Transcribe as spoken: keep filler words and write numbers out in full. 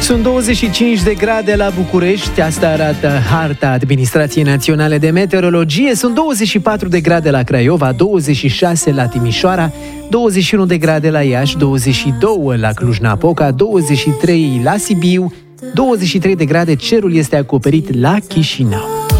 Sunt douăzeci și cinci de grade la București, asta arată harta Administrației Naționale de Meteorologie. Sunt douăzeci și patru de grade la Craiova, douăzeci și șase la Timișoara, douăzeci și unu de grade la Iași, douăzeci și doi la Cluj-Napoca, douăzeci și trei la Sibiu, douăzeci și trei de grade, cerul este acoperit la Chișinău.